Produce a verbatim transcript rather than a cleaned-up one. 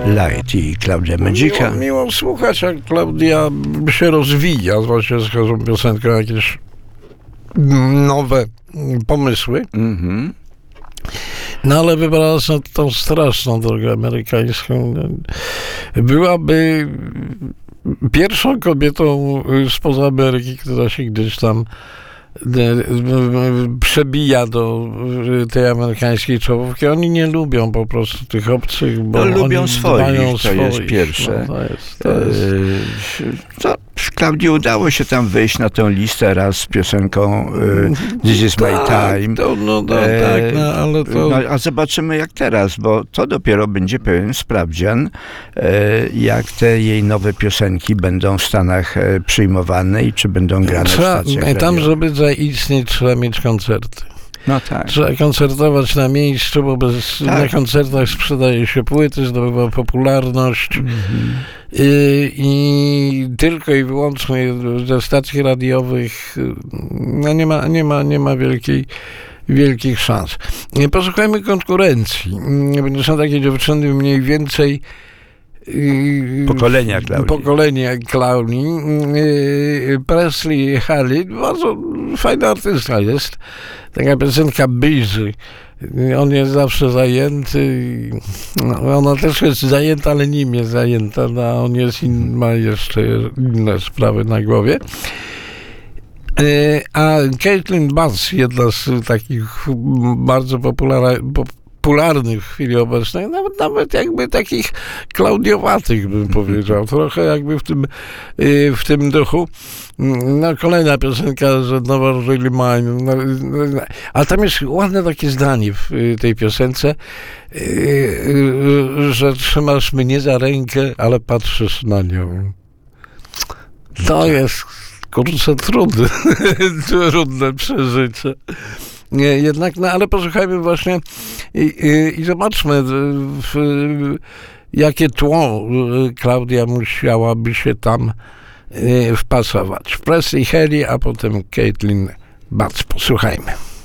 Light i Claudia Magica. Miło, miło słuchać, jak Klaudia się rozwija, zwłaszcza z każdą piosenką jakieś nowe pomysły. Mhm. No ale wybrała sobie tą straszną drogę amerykańską. Byłaby pierwszą kobietą spoza Ameryki, która się gdzieś tam przebija do tej amerykańskiej czołówki. Oni nie lubią po prostu tych obcych, bo no, lubią oni swoich, dbają to jest pierwsze. No, to jest, to jest. To Klaudii udało się tam wyjść na tę listę raz z piosenką e, This is my tak, time. To, no, no, e, tak, no, ale to... No, a zobaczymy jak teraz, bo to dopiero będzie pewien sprawdzian, e, jak te jej nowe piosenki będą w Stanach e, przyjmowane i czy będą grane trzeba, w stacjach tam, radiowych. żeby zaistnieć, trzeba mieć koncerty. No tak. Trzeba koncertować na miejscu, bo bez, tak. na koncertach sprzedaje się płyty, zdobywa popularność. Mm-hmm. I, I tylko i wyłącznie ze stacji radiowych no nie ma, nie ma, nie ma wielkiej, wielkich szans. Posłuchajmy konkurencji. Są takie dziewczyny mniej więcej pokolenia Klaudii. Pokolenia Klaudii. Presley Harley, bardzo fajna artystka jest. Taka piosenka Busy. On jest zawsze zajęty. No, ona też jest zajęta, ale nim jest zajęta. No, on jest in, ma jeszcze inne sprawy na głowie. A Caitlin Batts, jedna z takich bardzo popularnych popularnych w chwili obecnej, nawet, nawet jakby takich klaudiowatych, bym powiedział. Trochę jakby w tym, w tym duchu. No, kolejna piosenka, że Never Really Mine. No, no, ale tam jest ładne takie zdanie w tej piosence, że trzymasz mnie za rękę, ale patrzysz na nią. To jest, kurczę, trudne, trudne przeżycie. Nie, jednak, no ale posłuchajmy właśnie i, i, i zobaczmy, w, w, jakie tło Klaudia musiałaby się tam y, wpasować. Presley Harley, a potem Caitlin Batts. Posłuchajmy.